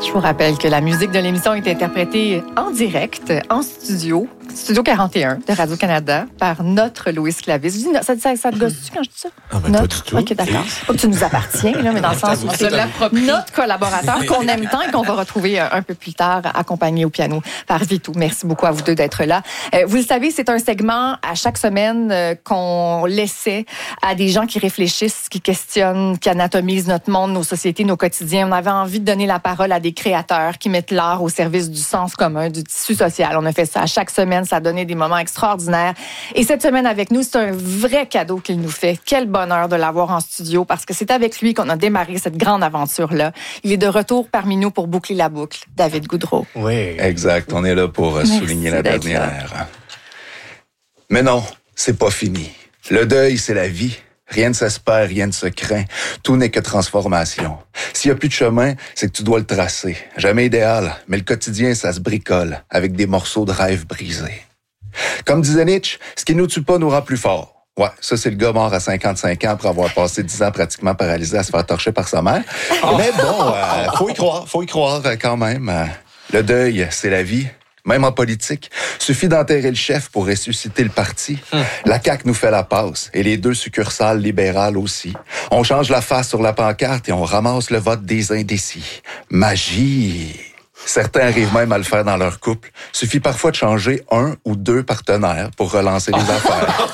Je vous rappelle que la musique de l'émission est interprétée en direct, en studio 41 de Radio-Canada, par notre Louis Clavis. Ça te gosse-tu quand je dis ça? Ah ben, pas du tout. OK, d'accord. Pas que tu nous appartiens, là, mais dans le sens où c'est notre collaborateur qu'on aime tant et qu'on va retrouver un peu plus tard, accompagné au piano par Vitou. Merci beaucoup à vous deux d'être là. Vous le savez, c'est un segment à chaque semaine qu'on laissait à des gens qui réfléchissent, qui questionnent, qui anatomisent notre monde, nos sociétés, nos quotidiens. On avait envie de donner la parole à des créateurs qui mettent l'art au service du sens commun, du tissu social. On a fait ça à chaque semaine. Ça a donné des moments extraordinaires. Et cette semaine avec nous, c'est un vrai cadeau qu'il nous fait. Quel bonheur de l'avoir en studio parce que c'est avec lui qu'on a démarré cette grande aventure-là. Il est de retour parmi nous pour boucler la boucle. David Goudreau. Oui. Exact. On est là pour souligner la dernière. Mais non, c'est pas fini. Le deuil, c'est la vie. Rien ne s'espère, rien ne se craint. Tout n'est que transformation. S'il n'y a plus de chemin, c'est que tu dois le tracer. Jamais idéal, mais le quotidien, ça se bricole avec des morceaux de rêve brisés. Comme disait Nietzsche, ce qui nous tue pas nous rend plus forts. Ouais, ça, c'est le gars mort à 55 ans après avoir passé 10 ans pratiquement paralysé à se faire torcher par sa mère. Mais bon, faut y croire quand même. Le deuil, c'est la vie. Même en politique, suffit d'enterrer le chef pour ressusciter le parti. La CAQ nous fait la passe, et les deux succursales libérales aussi. On change la face sur la pancarte et on ramasse le vote des indécis. Magie! Certains arrivent même à le faire dans leur couple. Suffit parfois de changer 1 ou 2 partenaires pour relancer les affaires.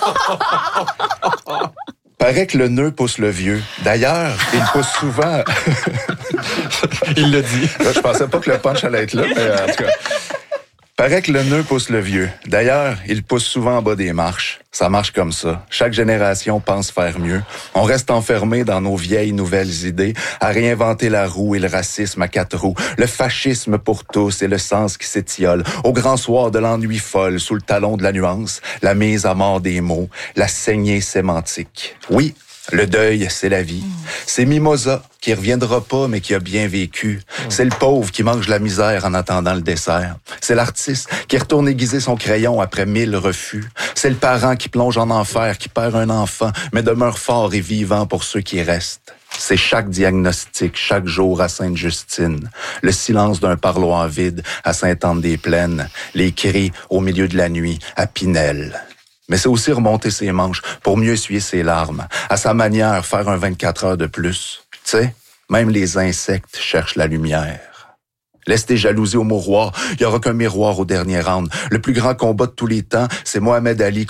Paraît que le nœud pousse le vieux. D'ailleurs, il pousse souvent... Il l'a dit. Là, je pensais pas que le punch allait être là, mais en tout cas... Paraît que le nœud pousse le vieux. D'ailleurs, il pousse souvent en bas des marches. Ça marche comme ça. Chaque génération pense faire mieux. On reste enfermé dans nos vieilles nouvelles idées, à réinventer la roue et le racisme à 4 roues, le fascisme pour tous et le sens qui s'étiole, au grand soir de l'ennui folle, sous le talon de la nuance, la mise à mort des mots, la saignée sémantique. Oui, le deuil, c'est la vie. C'est Mimosa, qui reviendra pas, mais qui a bien vécu. C'est le pauvre qui mange la misère en attendant le dessert. C'est l'artiste qui retourne aiguiser son crayon après 1000 refus. C'est le parent qui plonge en enfer, qui perd un enfant, mais demeure fort et vivant pour ceux qui restent. C'est chaque diagnostic, chaque jour à Sainte-Justine. Le silence d'un parloir vide à Sainte-Anne-des-Plaines. Les cris au milieu de la nuit à Pinel. Mais c'est aussi remonter ses manches pour mieux essuyer ses larmes. À sa manière, faire un 24 heures de plus. Tu sais, même les insectes cherchent la lumière. Laisse tes jalousies au mouroir, il n'y aura qu'un miroir au dernier round. Le plus grand combat de tous les temps, c'est Mohamed Ali